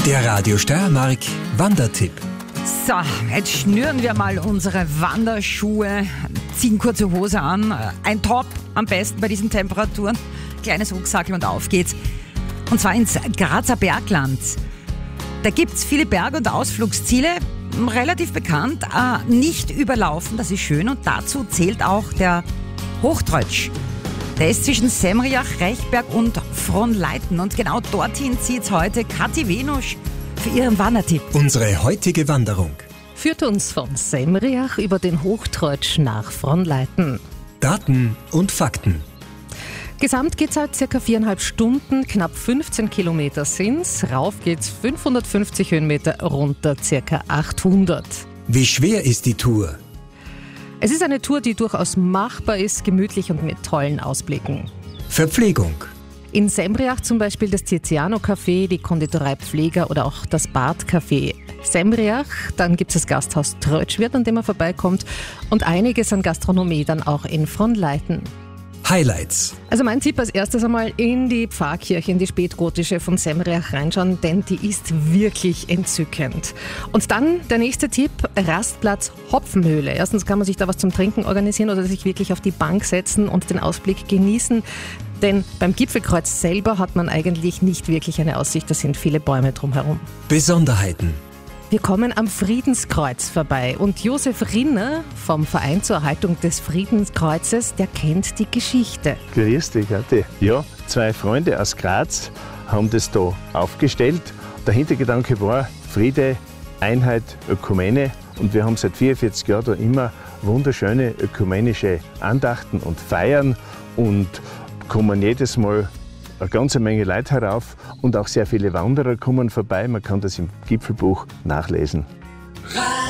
Der Radio Steiermark Wandertipp. So, jetzt schnüren wir mal unsere Wanderschuhe, ziehen kurze Hose an, ein Top am besten bei diesen Temperaturen, kleines Rucksackel und auf geht's. Und zwar ins Grazer Bergland. Da gibt's viele Berge und Ausflugsziele, relativ bekannt, nicht überlaufen, das ist schön. Und dazu zählt auch der Hochtreutsch. Der ist zwischen Semriach, Rechberg und Fronleiten. Und genau dorthin zieht's heute Kathi Wenusch für ihren Wandertipp. Unsere heutige Wanderung führt uns von Semriach über den Hochtreutsch nach Fronleiten. Daten und Fakten. Gesamt geht's halt circa 4,5 Stunden, knapp 15 Kilometer sind's. Rauf geht's 550 Höhenmeter, runter circa 800. Wie schwer ist die Tour? Es ist eine Tour, die durchaus machbar ist, gemütlich und mit tollen Ausblicken. Verpflegung. In Semriach zum Beispiel das Tiziano-Café, die Konditorei Pfleger oder auch das Bad-Café. Semriach, dann gibt es das Gasthaus Treutschwirt, an dem man vorbeikommt, und einiges an Gastronomie dann auch in Fronleiten. Highlights. Also mein Tipp als erstes einmal in die Pfarrkirche, in die spätgotische von Semriach reinschauen, denn die ist wirklich entzückend. Und dann der nächste Tipp, Rastplatz Hopfenhöhle. Erstens kann man sich da was zum Trinken organisieren oder sich wirklich auf die Bank setzen und den Ausblick genießen. Denn beim Gipfelkreuz selber hat man eigentlich nicht wirklich eine Aussicht, da sind viele Bäume drumherum. Besonderheiten. Wir kommen am Friedenskreuz vorbei und Josef Rinner vom Verein zur Erhaltung des Friedenskreuzes, der kennt die Geschichte. Grüß dich, Kathi. Ja, 2 Freunde aus Graz haben das da aufgestellt. Der Hintergedanke war Friede, Einheit, Ökumene, und wir haben seit 44 Jahren da immer wunderschöne ökumenische Andachten und Feiern und kommen jedes Mal eine ganze Menge Leute herauf und auch sehr viele Wanderer kommen vorbei. Man kann das im Gipfelbuch nachlesen.